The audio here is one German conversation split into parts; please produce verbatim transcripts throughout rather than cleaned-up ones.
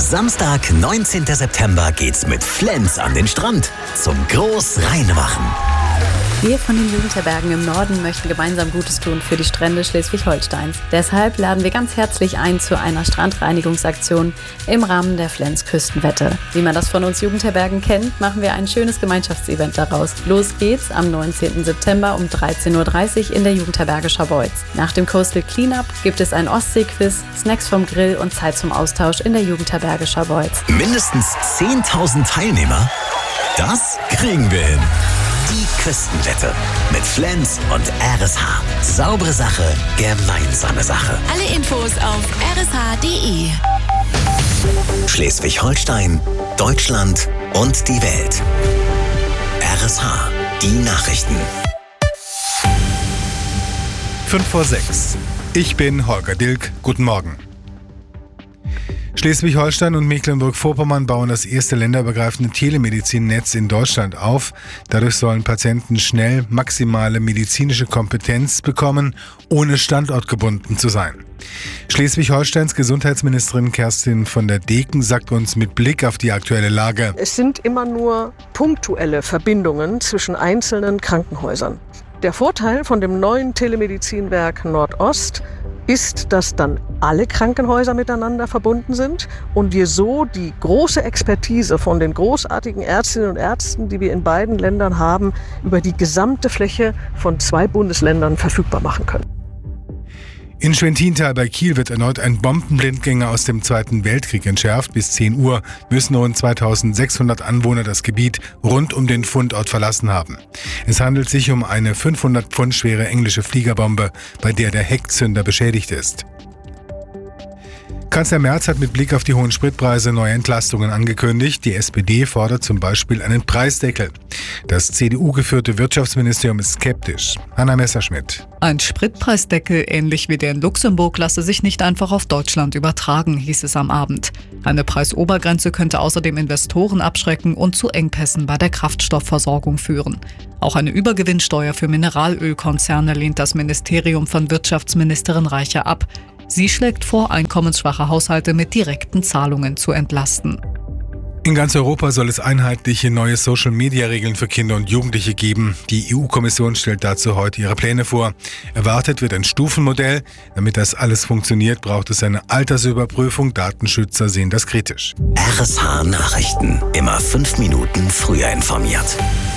Samstag, neunzehnten September geht's mit Flens an den Strand zum Großrheinwachen. Wir von den Jugendherbergen im Norden möchten gemeinsam Gutes tun für die Strände Schleswig-Holsteins. Deshalb laden wir ganz herzlich ein zu einer Strandreinigungsaktion im Rahmen der Flens Küstenwette. Wie man das von uns Jugendherbergen kennt, machen wir ein schönes Gemeinschaftsevent daraus. Los geht's am neunzehnten September um dreizehn Uhr dreißig in der Jugendherberge Scharbeutz. Nach dem Coastal Cleanup gibt es ein Ostsee-Quiz, Snacks vom Grill und Zeit zum Austausch in der Jugendherberge Scharbeutz. Mindestens zehntausend Teilnehmer? Das kriegen wir hin. Die Küstenwette mit Flens und R S H. Saubere Sache, gemeinsame Sache. Alle Infos auf r s h punkt d e. Schleswig-Holstein, Deutschland und die Welt. R S H, die Nachrichten. fünf vor sechs. Ich bin Holger Dilk. Guten Morgen. Schleswig-Holstein und Mecklenburg-Vorpommern bauen das erste länderübergreifende Telemedizinnetz in Deutschland auf. Dadurch sollen Patienten schnell maximale medizinische Kompetenz bekommen, ohne standortgebunden zu sein. Schleswig-Holsteins Gesundheitsministerin Kerstin von der Deken sagt uns mit Blick auf die aktuelle Lage: Es sind immer nur punktuelle Verbindungen zwischen einzelnen Krankenhäusern. Der Vorteil von dem neuen Telemedizinwerk Nordost ist, dass dann alle Krankenhäuser miteinander verbunden sind und wir so die große Expertise von den großartigen Ärztinnen und Ärzten, die wir in beiden Ländern haben, über die gesamte Fläche von zwei Bundesländern verfügbar machen können. In Schwentintal bei Kiel wird erneut ein Bombenblindgänger aus dem Zweiten Weltkrieg entschärft. Bis zehn Uhr müssen rund zweitausendsechshundert Anwohner das Gebiet rund um den Fundort verlassen haben. Es handelt sich um eine fünfhundert Pfund schwere englische Fliegerbombe, bei der der Heckzünder beschädigt ist. Kanzler Merz hat mit Blick auf die hohen Spritpreise neue Entlastungen angekündigt. Die S P D fordert zum Beispiel einen Preisdeckel. Das C D U-geführte Wirtschaftsministerium ist skeptisch. Hanna Messerschmidt. Ein Spritpreisdeckel, ähnlich wie der in Luxemburg, lasse sich nicht einfach auf Deutschland übertragen, hieß es am Abend. Eine Preisobergrenze könnte außerdem Investoren abschrecken und zu Engpässen bei der Kraftstoffversorgung führen. Auch eine Übergewinnsteuer für Mineralölkonzerne lehnt das Ministerium von Wirtschaftsministerin Reiche ab. Sie schlägt vor, einkommensschwache Haushalte mit direkten Zahlungen zu entlasten. In ganz Europa soll es einheitliche neue Social-Media-Regeln für Kinder und Jugendliche geben. Die E U-Kommission stellt dazu heute ihre Pläne vor. Erwartet wird ein Stufenmodell. Damit das alles funktioniert, braucht es eine Altersüberprüfung. Datenschützer sehen das kritisch. R S H Nachrichten. Immer fünf Minuten früher informiert.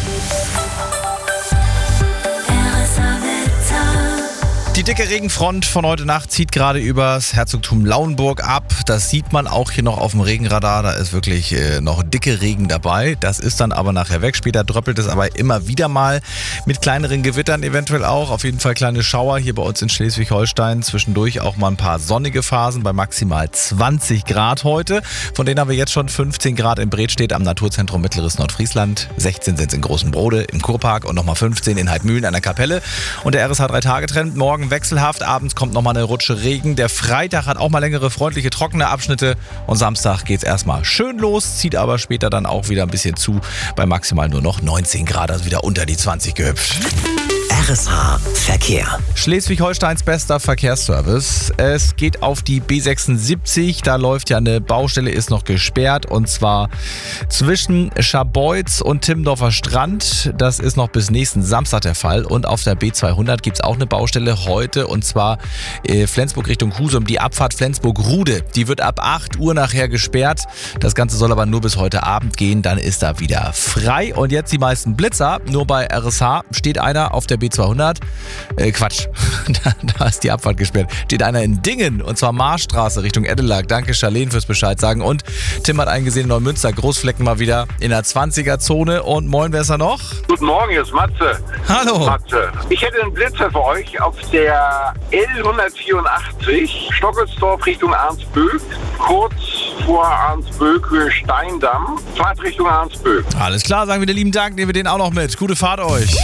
Die dicke Regenfront von heute Nacht zieht gerade übers Herzogtum Lauenburg ab. Das sieht man auch hier noch auf dem Regenradar. Da ist wirklich äh, noch dicke Regen dabei. Das ist dann aber nachher weg. Später dröppelt es aber immer wieder mal mit kleineren Gewittern eventuell auch. Auf jeden Fall kleine Schauer hier bei uns in Schleswig-Holstein. Zwischendurch auch mal ein paar sonnige Phasen bei maximal zwanzig Grad heute. Von denen haben wir jetzt schon fünfzehn Grad in Bredstedt am Naturzentrum Mittleres Nordfriesland. sechzehn sind es in Großen Brode im Kurpark und nochmal fünfzehn in Heidmühlen an der Kapelle. Und der R S H drei Tage Trend. Morgen wechselhaft, abends kommt nochmal eine Rutsche Regen. Der Freitag hat auch mal längere, freundliche, trockene Abschnitte und Samstag geht's erstmal schön los, zieht aber später dann auch wieder ein bisschen zu, bei maximal nur noch neunzehn Grad, also wieder unter die zwanzig gehüpft. R S H Verkehr. Schleswig-Holsteins bester Verkehrsservice. Es geht auf die B sechsundsiebzig. Da läuft ja eine Baustelle, ist noch gesperrt. Und zwar zwischen Scharbeutz und Timmendorfer Strand. Das ist noch bis nächsten Samstag der Fall. Und auf der B zweihundert gibt es auch eine Baustelle heute. Und zwar äh, Flensburg Richtung Husum. Die Abfahrt Flensburg-Rude. Die wird ab acht Uhr nachher gesperrt. Das Ganze soll aber nur bis heute Abend gehen. Dann ist da wieder frei. Und jetzt die meisten Blitzer. Nur bei R S H steht einer auf der B zweihundert. Äh, Quatsch, da, da ist die Abfahrt gesperrt. Steht einer in Dingen, und zwar Marstraße Richtung Eddelag. Danke Charlene fürs Bescheid sagen. Und Tim hat eingesehen in Neumünster, Großflecken mal wieder in der zwanziger-Zone. Und moin, wer ist da noch? Guten Morgen, hier ist Matze. Hallo. Matze. Ich hätte einen Blitzer für euch auf der L hundertvierundachtzig, Stockelsdorf Richtung Arnsböck, kurz vor Arnsböck, Höhe Steindamm, Fahrt Richtung Arnsböck. Alles klar, sagen wir dir lieben Dank, nehmen wir den auch noch mit. Gute Fahrt euch.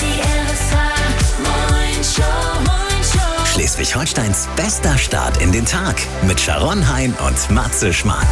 Schleswig-Holsteins bester Start in den Tag mit Sharon Hein und Matze Schmark.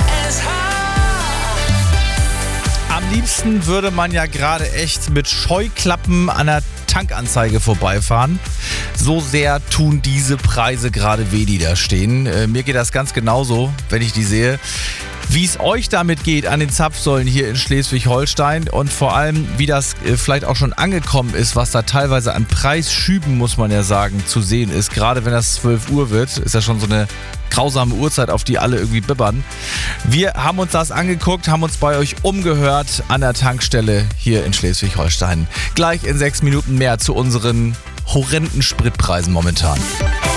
Am liebsten würde man ja gerade echt mit Scheuklappen an der Tankanzeige vorbeifahren. So sehr tun diese Preise gerade weh, die da stehen. Äh, mir geht das ganz genauso, wenn ich die sehe. Wie es euch damit geht an den Zapfsäulen hier in Schleswig-Holstein und vor allem, wie das äh, vielleicht auch schon angekommen ist, was da teilweise an Preisschüben, muss man ja sagen, zu sehen ist. Gerade wenn das zwölf Uhr wird, ist ja schon so eine grausame Uhrzeit, auf die alle irgendwie bibbern. Wir haben uns das angeguckt, haben uns bei euch umgehört an der Tankstelle hier in Schleswig-Holstein. Gleich in sechs Minuten mehr zu unseren horrenden Spritpreisen momentan.